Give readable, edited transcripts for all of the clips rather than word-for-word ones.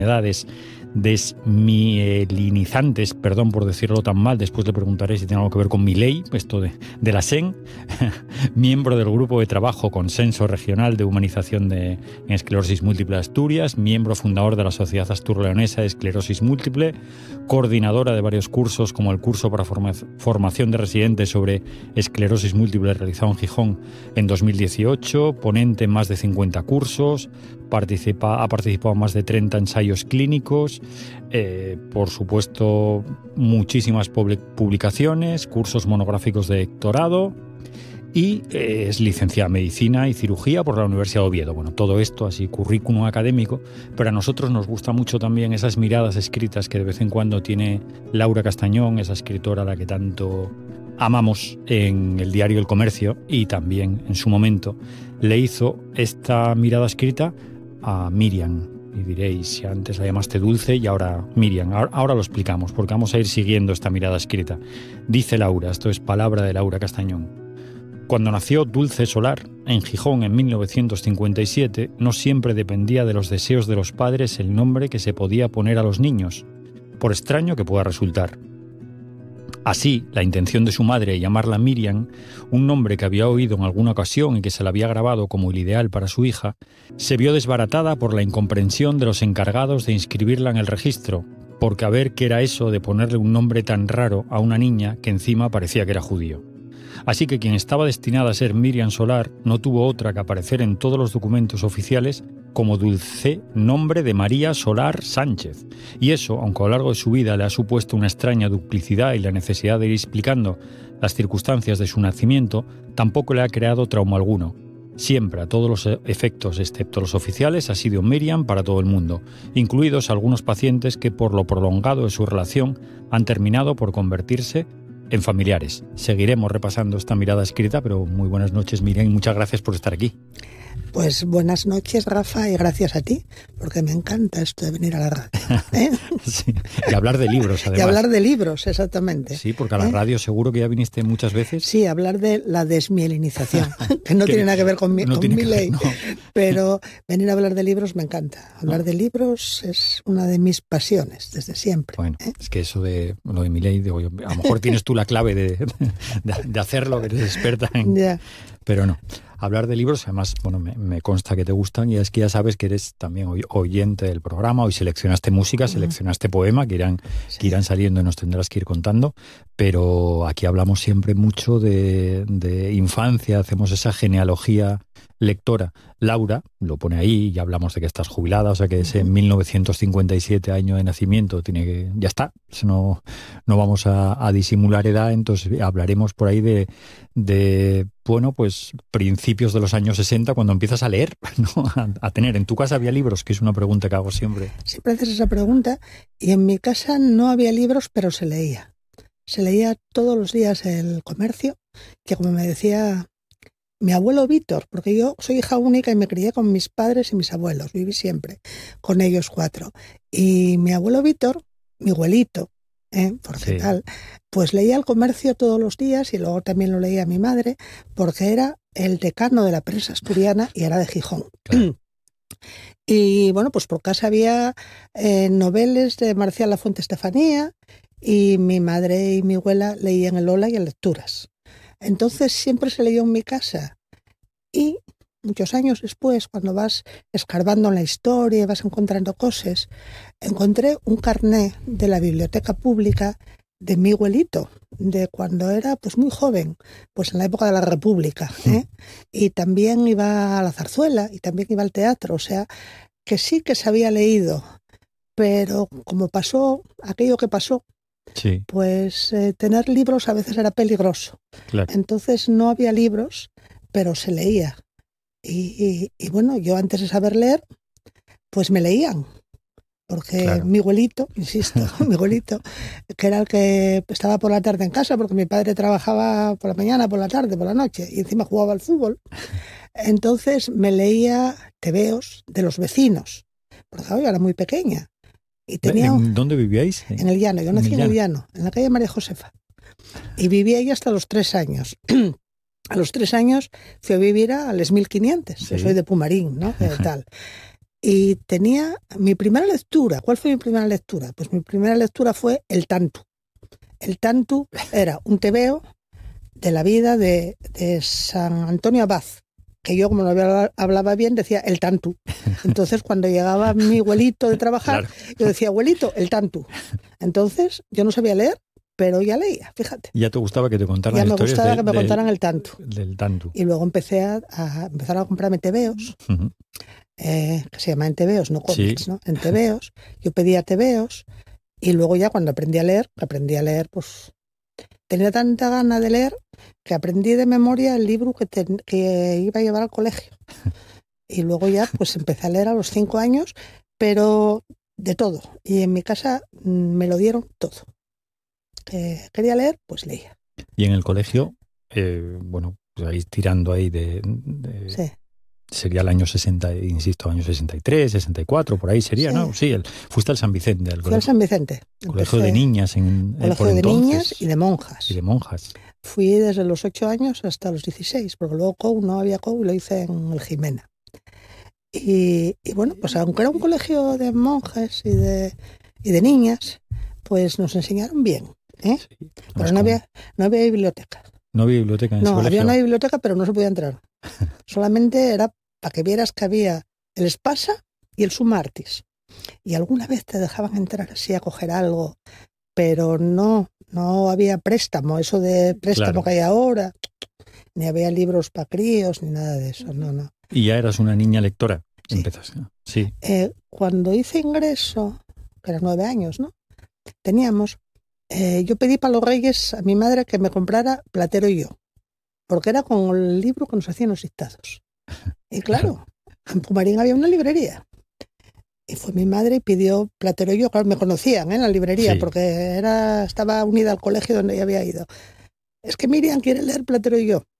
enfermedades desmielinizantes, perdón por decirlo tan mal, después le preguntaré si tiene algo que ver con mi ley, esto de la SEN, miembro del Grupo de Trabajo Consenso Regional de Humanización en Esclerosis Múltiple de Asturias, miembro fundador de la Sociedad Astur-Leonesa de Esclerosis Múltiple, coordinadora de varios cursos como el curso para formación de residentes sobre esclerosis múltiple realizado en Gijón en 2018, ponente en más de 50 cursos, ha participado en más de 30 ensayos clínicos, por supuesto muchísimas publicaciones, cursos monográficos de doctorado y es licenciada en Medicina y Cirugía por la Universidad de Oviedo. Bueno, todo esto así, currículum académico, pero a nosotros nos gusta mucho también esas miradas escritas que de vez en cuando tiene Laura Castañón, esa escritora a la que tanto amamos en el diario El Comercio, y también en su momento le hizo esta mirada escrita a Miriam. Y diréis, si antes la llamaste Dulce y ahora Miriam. Ahora lo explicamos, porque vamos a ir siguiendo esta mirada escrita. Dice Laura, esto es palabra de Laura Castañón: cuando nació Dulce Solar en Gijón en 1957, no siempre dependía de los deseos de los padres el nombre que se podía poner a los niños, por extraño que pueda resultar. Así, la intención de su madre de llamarla Miriam, un nombre que había oído en alguna ocasión y que se la había grabado como el ideal para su hija, se vio desbaratada por la incomprensión de los encargados de inscribirla en el registro, porque a ver qué era eso de ponerle un nombre tan raro a una niña que encima parecía que era judío. Así que quien estaba destinada a ser Miriam Solar no tuvo otra que aparecer en todos los documentos oficiales como dulce nombre de María Solar Sánchez. Y eso, aunque a lo largo de su vida le ha supuesto una extraña duplicidad y la necesidad de ir explicando las circunstancias de su nacimiento, tampoco le ha creado trauma alguno. Siempre, a todos los efectos, excepto los oficiales, ha sido Miriam para todo el mundo, incluidos algunos pacientes que por lo prolongado de su relación han terminado por convertirse en familiares. Seguiremos repasando esta mirada escrita, pero muy buenas noches, Miriam, y muchas gracias por estar aquí. Pues buenas noches, Rafa, y gracias a ti, porque me encanta esto de venir a la radio. Sí, y hablar de libros, además. Y hablar de libros, exactamente. Sí, porque a la radio seguro que ya viniste muchas veces. Sí, hablar de la desmielinización, que no tiene nada que ver con mi ley, no. Pero venir a hablar de libros me encanta. Hablar de libros es una de mis pasiones, desde siempre. Bueno, es que eso de lo de mi ley, digo yo, a lo mejor tienes tú la clave de hacerlo, que eres experta en... Ya. Pero no. Hablar de libros, además, bueno, me consta que te gustan, y es que ya sabes que eres también oyente del programa. Hoy seleccionaste música, seleccionaste poema, que irán saliendo y nos tendrás que ir contando, pero aquí hablamos siempre mucho de infancia, hacemos esa genealogía lectora. Laura lo pone ahí, ya hablamos de que estás jubilada, o sea que ese 1957 año de nacimiento ya está, no vamos a disimular edad, entonces hablaremos por ahí de bueno, pues principios de los años 60, cuando empiezas a leer, ¿no? A tener. ¿En tu casa había libros? Que es una pregunta que hago siempre. Siempre haces esa pregunta, y en mi casa no había libros, pero se leía. Se leía todos los días El Comercio, que como me decía mi abuelo Víctor, porque yo soy hija única y me crié con mis padres y mis abuelos, viví siempre con ellos 4. Y mi abuelo Víctor, mi abuelito, porque sí, tal, pues leía El Comercio todos los días, y luego también lo leía mi madre, porque era el decano de la prensa asturiana y era de Gijón. Claro. Y bueno, pues por casa había noveles de Marcial Lafuente Estefanía, y mi madre y mi abuela leían el Ola y en lecturas. Entonces siempre se leyó en mi casa, y muchos años después, cuando vas escarbando en la historia y vas encontrando cosas, encontré un carné de la biblioteca pública de mi abuelito, de cuando era pues muy joven, pues en la época de la República, y también iba a la zarzuela y también iba al teatro, o sea que sí que se había leído, pero como pasó aquello que pasó, sí, pues tener libros a veces era peligroso. Claro. Entonces no había libros, pero se leía. Y bueno, yo antes de saber leer, pues me leían. Porque claro, mi abuelito, insisto, mi abuelito, que era el que estaba por la tarde en casa, porque mi padre trabajaba por la mañana, por la tarde, por la noche, y encima jugaba al fútbol. Entonces me leía tebeos de los vecinos, porque yo era muy pequeña. Y tenía, ¿en dónde vivíais? En el Llano. Yo nací en el Llano, en la calle María Josefa. Y viví ahí hasta los 3 años. A los 3 años fui a vivir a Les 1500. Sí. Yo soy de Pumarín, ¿no? Tal. Y tenía mi primera lectura. ¿Cuál fue mi primera lectura? Pues mi primera lectura fue El Tantu. El Tantu era un tebeo de la vida de San Antonio Abad, que yo, como no hablaba bien, decía El Tantu. Entonces, cuando llegaba mi abuelito de trabajar, claro, yo decía, abuelito, El Tantu. Entonces, yo no sabía leer, pero ya leía, fíjate. ¿Ya te gustaba que te contaran ya historias? Ya me gustaba que me contaran el Tantu. Del Tantu. Y luego empecé a empezar a comprarme tebeos, que se llaman tebeos, no cómics, ¿no? En tebeos. Yo pedía tebeos y luego ya cuando aprendí a leer, pues tenía tanta gana de leer que aprendí de memoria el libro que iba a llevar al colegio. Y luego ya pues empecé a leer a los 5 años, pero de todo. Y en mi casa me lo dieron todo. Quería leer, pues leía. Y en el colegio, bueno, pues ahí tirando ahí sí. Sería el año 60, insisto, año 63, 64, por ahí sería, sí. ¿No? Sí, fuiste al San Vicente. Fui al San Vicente. Colegio de niñas. Colegio de niñas y de monjas. Y de monjas. Fui desde los 8 años hasta los 16, porque luego no había COU y lo hice en el Jimena. Y bueno, pues aunque era un colegio de monjas y de niñas, pues nos enseñaron bien, ¿eh? Sí, pero no había biblioteca. ¿No había biblioteca en ese colegio? Había una biblioteca, pero no se podía entrar. Solamente era para que vieras que había el Espasa y el Sumartis. Y alguna vez te dejaban entrar así a coger algo, pero no había préstamo, eso de préstamo, claro, que hay ahora. Ni había libros para críos, ni nada de eso, no. ¿Y ya eras una niña lectora? Sí. Empezaste. Sí. Cuando hice ingreso, que eran 9 años, ¿no? Teníamos, yo pedí para los Reyes a mi madre que me comprara Platero y yo, porque era con el libro que nos hacían los dictados. Y claro, en Pumarín había una librería. Y fue mi madre y pidió Platero y yo. Claro, me conocían en la librería, sí, porque estaba unida al colegio donde ella había ido. Es que Miriam quiere leer Platero y yo.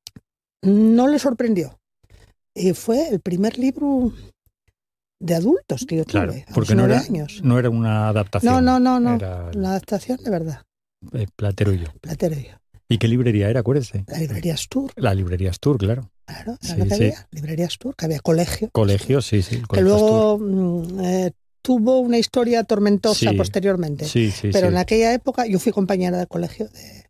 No le sorprendió. Y fue el primer libro de adultos que yo tuve, claro, porque a los 9 años. No era una adaptación. No. Era una adaptación de verdad. Platero y yo. Platero y yo. ¿Y qué librería era, acuérdese? La librería Astur. La librería Astur, claro. Claro, era lo que había. Librería Astur, que había colegio. Colegio, sí. Que luego tuvo una historia tormentosa posteriormente. Sí. Pero en aquella época yo fui compañera de colegio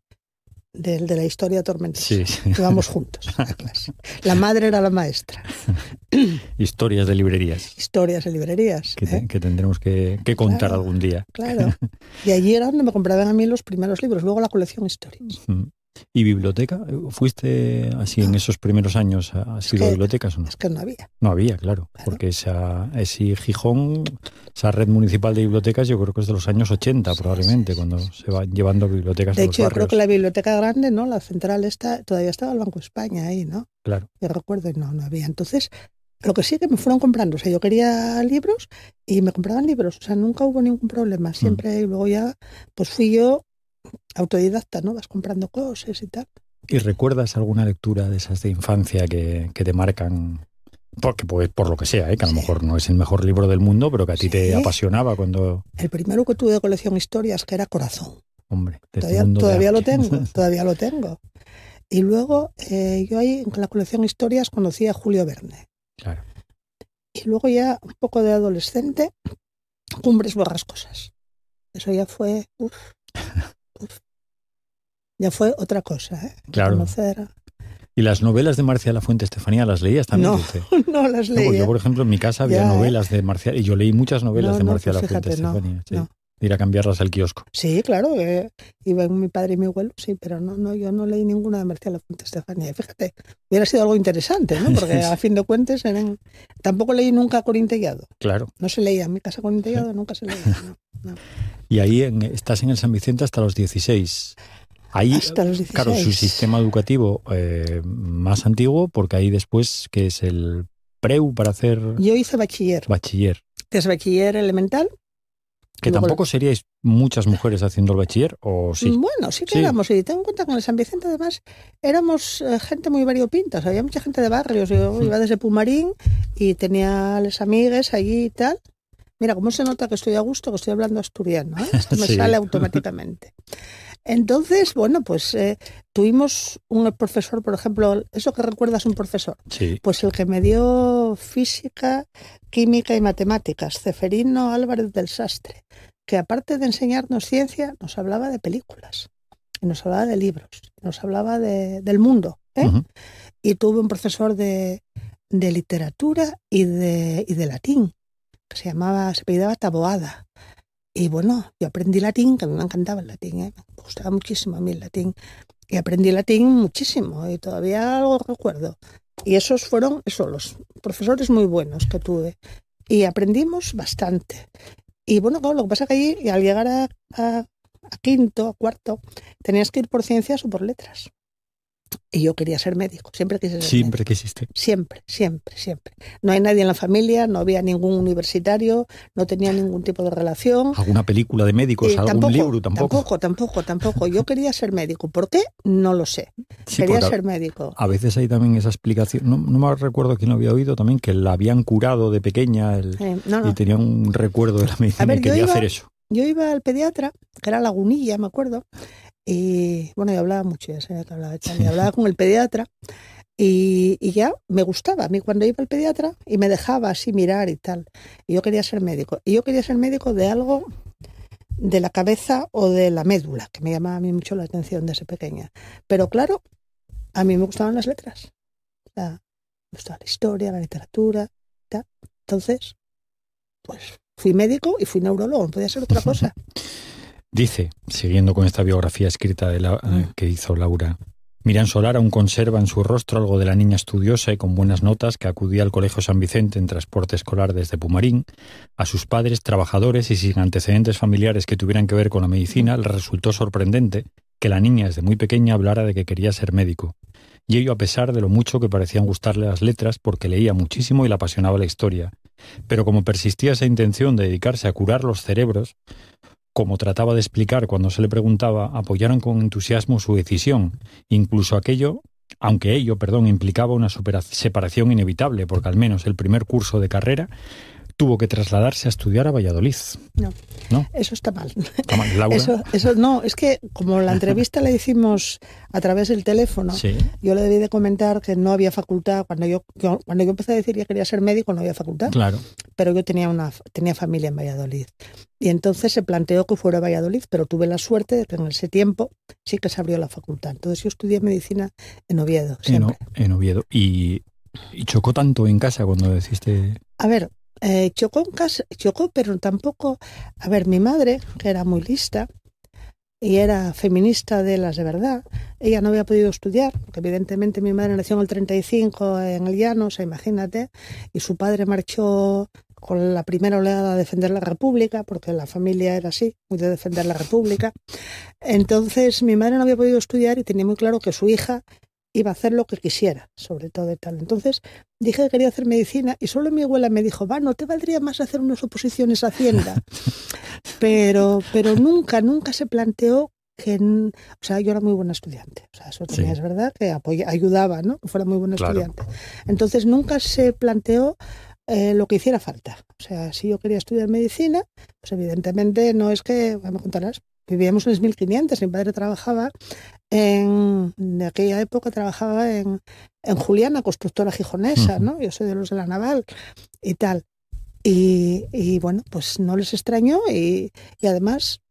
de la historia tormentosa. Sí. Íbamos juntos a clase. La madre era la maestra. Historias de librerías. Historias de librerías. Que tendremos que contar algún día. Claro. Y allí era donde me compraban a mí los primeros libros, luego la colección Historias. ¿Y biblioteca? ¿Fuiste así en esos primeros años a bibliotecas o no? Es que no había. No había, claro. Porque ese Gijón, esa red municipal de bibliotecas, yo creo que es de los años 80 probablemente, cuando se van llevando bibliotecas a los barrios. De hecho, yo creo que la biblioteca grande, ¿no? La central todavía estaba el Banco de España ahí, ¿no? Claro. Yo recuerdo, no había. Entonces, lo que sí que me fueron comprando, o sea, yo quería libros y me compraban libros, o sea, nunca hubo ningún problema, siempre, y luego ya, pues fui yo autodidacta, ¿no? Vas comprando cosas y tal. ¿Y recuerdas alguna lectura de esas de infancia que te marcan? Porque por lo que sea, que a lo mejor no es el mejor libro del mundo, pero que a ti te apasionaba cuando... El primero que tuve de colección Historias, que era Corazón. Hombre, todavía lo tengo. Y luego yo ahí en la colección Historias conocí a Julio Verne. Claro. Y luego ya un poco de adolescente, Cumbres Borrascosas. Eso ya fue... Ya fue otra cosa, ¿eh? Claro. Conocer. ¿Y las novelas de Marcial Lafuente Estefanía las leías también? No las leía. Yo, por ejemplo, en mi casa había novelas de Marcial, y yo leí muchas novelas de Marcial Lafuente Estefanía. Sí. Ir a cambiarlas al kiosco. Sí, claro, iban mi padre y mi abuelo, sí, pero yo no leí ninguna de Marcial Lafuente Estefanía. Fíjate, hubiera sido algo interesante, ¿no? Porque a fin de cuentas tampoco leí nunca Corín Tellado. Claro. No se leía, en mi casa Corín Tellado nunca se leía, no. Y ahí estás en el San Vicente hasta los 16. Ahí, hasta los 16. Claro, su sistema educativo más antiguo, porque ahí después, que es el preu para hacer... Yo hice bachiller. Que es bachiller elemental. Que tampoco seríais muchas mujeres haciendo el bachiller, ¿o sí? Bueno, sí que éramos. Y ten en cuenta que en el San Vicente, además, éramos gente muy variopinta. Había mucha gente de barrios. Yo iba desde Pumarín y tenía las amigas allí y tal. Mira, cómo se nota que estoy a gusto, que estoy hablando asturiano, ¿eh? Esto me sale automáticamente. Entonces, bueno, pues tuvimos un profesor, por ejemplo, eso que recuerdas un profesor, Sí. pues el que me dio física, química y matemáticas, Ceferino Álvarez del Sastre, que aparte de enseñarnos ciencia, nos hablaba de películas, y nos hablaba de libros, nos hablaba del mundo, ¿eh? Ujú. Y tuve un profesor de literatura y de latín, que se apellidaba Taboada. Y bueno, yo aprendí latín, que a mí me encantaba el latín, ¿eh? Me gustaba muchísimo a mí el latín. Y aprendí latín muchísimo, y todavía algo recuerdo. Y esos fueron los profesores muy buenos que tuve. Y aprendimos bastante. Y bueno, claro, lo que pasa es que allí, al llegar a quinto, a cuarto, tenías que ir por ciencias o por letras. Y yo quería ser médico, siempre quise ser Siempre médico. quisiste. Siempre, siempre, siempre. No hay nadie en la familia, no había ningún universitario, no tenía ningún tipo de relación. ¿Alguna película de médicos? ¿Algún libro? Tampoco. Yo quería ser médico. ¿Por qué? No lo sé. Sí, Quería porque ser médico. a veces hay también esa explicación. No me recuerdo quién lo había oído también, que la habían curado de pequeña No. y tenía un recuerdo de la medicina A ver, y quería hacer eso. Yo iba al pediatra, que era Lagunilla, me acuerdo, y bueno, yo hablaba mucho, ya sabía que hablaba de tal, y hablaba con el pediatra, y ya me gustaba a mí cuando iba al pediatra y me dejaba así mirar y tal. Y yo quería ser médico. Y yo quería ser médico de algo de la cabeza o de la médula, que me llamaba a mí mucho la atención desde pequeña. Pero claro, a mí me gustaban las letras. O sea, me gustaba la historia, la literatura, tal. Entonces, pues fui médico y fui neurólogo, no podía ser otra cosa. Dice, siguiendo con esta biografía escrita que hizo Laura, Miriam Solar aún conserva en su rostro algo de la niña estudiosa y con buenas notas que acudía al Colegio San Vicente en transporte escolar desde Pumarín. A sus padres, trabajadores y sin antecedentes familiares que tuvieran que ver con la medicina, les resultó sorprendente que la niña desde muy pequeña hablara de que quería ser médico. Y ello a pesar de lo mucho que parecían gustarle las letras, porque leía muchísimo y le apasionaba la historia. Pero como persistía esa intención de dedicarse a curar los cerebros, como trataba de explicar cuando se le preguntaba, apoyaron con entusiasmo su decisión, incluso aunque ello, implicaba una separación inevitable, porque al menos el primer curso de carrera tuvo que trasladarse a estudiar a Valladolid. No, eso está mal. Está mal, Laura. Eso no, es que como la entrevista la hicimos a través del teléfono, Sí. yo le debí de comentar que no había facultad. Cuando yo empecé a decir que quería ser médico, no había facultad. Claro. Pero yo tenía familia en Valladolid. Y entonces se planteó que fuera a Valladolid, pero tuve la suerte de que en ese tiempo sí que se abrió la facultad. Entonces yo estudié medicina en Oviedo, siempre. En Oviedo. ¿Y chocó tanto en casa cuando deciste...? A ver, chocó en casa, pero tampoco... A ver, mi madre, que era muy lista y era feminista de las de verdad, ella no había podido estudiar, porque evidentemente mi madre nació en el 35 en el Llano, o sea, imagínate, y su padre marchó con la primera oleada a defender la República, porque la familia era así, muy de defender la República. Entonces mi madre no había podido estudiar y tenía muy claro que su hija iba a hacer lo que quisiera, sobre todo y tal. Entonces dije que quería hacer medicina y solo mi abuela me dijo, ¿no te valdría más hacer unas oposiciones a Hacienda? Pero nunca se planteó que... O sea, yo era muy buena estudiante. O sea, eso también es verdad, que ayudaba, ¿no? Que fuera muy buena estudiante. Entonces nunca se planteó lo que hiciera falta. O sea, si yo quería estudiar medicina, pues evidentemente no es que, me contarás, vivíamos en los 1500, mi padre trabajaba de aquella época trabajaba en Juliana, constructora gijonesa, ¿no? Yo soy de los de la Naval y tal. Y bueno, pues no les extrañó y además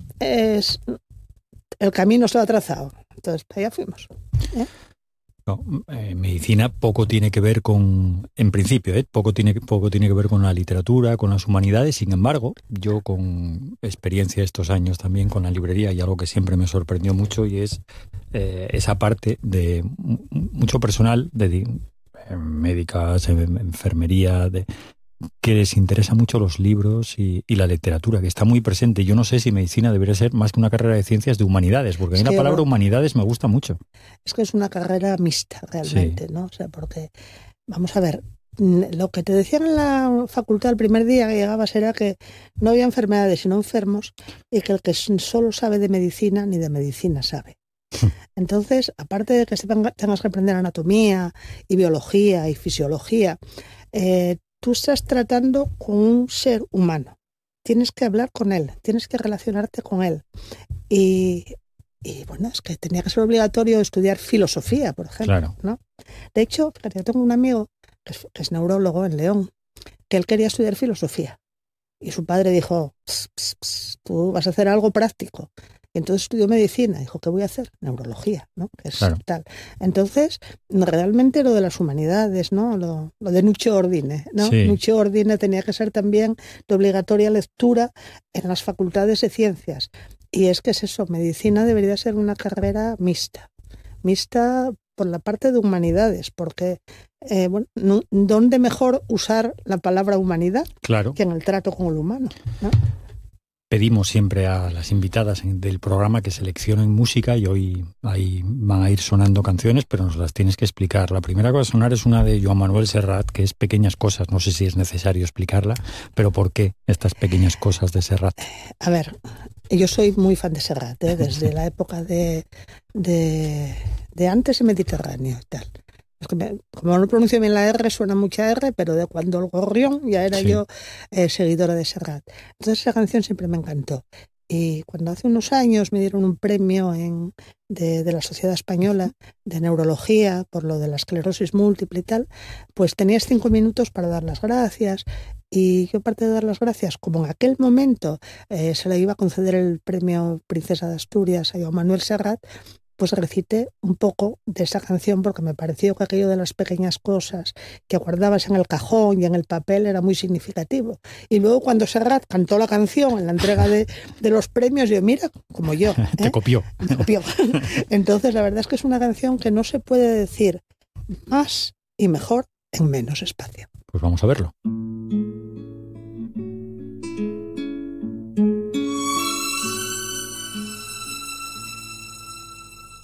el camino estaba trazado. Entonces, allá fuimos. No, medicina poco tiene que ver con, en principio, poco tiene que ver con la literatura, con las humanidades. Sin embargo, yo con experiencia estos años también con la librería y algo que siempre me sorprendió mucho y es esa parte de mucho personal de médicas, enfermería, que les interesa mucho los libros y la literatura, que está muy presente. Yo no sé si medicina debería ser más que una carrera de ciencias de humanidades, porque a mí la palabra humanidades me gusta mucho. Es que es una carrera mixta, realmente, sí. ¿No? O sea, porque, vamos a ver, lo que te decían en la facultad el primer día que llegabas era que no había enfermedades sino enfermos y que el que solo sabe de medicina ni de medicina sabe. Entonces, aparte de que tengas que aprender anatomía y biología y fisiología, tú estás tratando con un ser humano. Tienes que hablar con él, tienes que relacionarte con él. Y Y bueno, es que tenía que ser obligatorio estudiar filosofía, por ejemplo, Claro. ¿no? De hecho, fíjate, yo tengo un amigo que es neurólogo en León, que él quería estudiar filosofía. Y su padre dijo, tú vas a hacer algo práctico. Y entonces estudió medicina. Dijo, ¿qué voy a hacer? Neurología, ¿no? Que es Claro. tal. Entonces, realmente lo de las humanidades, ¿no? Lo de Nuccio Ordine, ¿no? Sí. Nuccio Ordine tenía que ser también de obligatoria lectura en las facultades de ciencias. Y es que es eso, medicina debería ser una carrera mixta. Mixta por la parte de humanidades, porque bueno, ¿dónde mejor usar la palabra humanidad Claro. que en el trato con el humano, ¿no? Pedimos siempre a las invitadas del programa que seleccionen música y hoy ahí van a ir sonando canciones, pero nos las tienes que explicar. La primera que va a sonar es una de Joan Manuel Serrat, que es Pequeñas Cosas. No sé si es necesario explicarla, pero ¿por qué estas pequeñas cosas de Serrat? A ver, yo soy muy fan de Serrat, desde la época de antes en Mediterráneo y tal. Es que como no pronuncio bien la R, suena mucha R, pero de cuando el gorrión ya era yo seguidora de Serrat. Entonces esa canción siempre me encantó. Y cuando hace unos años me dieron un premio de la Sociedad Española de Neurología por lo de la esclerosis múltiple y tal, pues tenías 5 minutos para dar las gracias. Y yo, aparte de dar las gracias, como en aquel momento se le iba a conceder el premio Princesa de Asturias a Joan Manuel Serrat, pues recité un poco de esa canción porque me pareció que aquello de las pequeñas cosas que guardabas en el cajón y en el papel era muy significativo. Y luego cuando Serrat cantó la canción en la entrega de los premios, yo, mira, como yo. Te copió. Me copió. Entonces, la verdad es que es una canción que no se puede decir más y mejor en menos espacio. Pues vamos a verlo.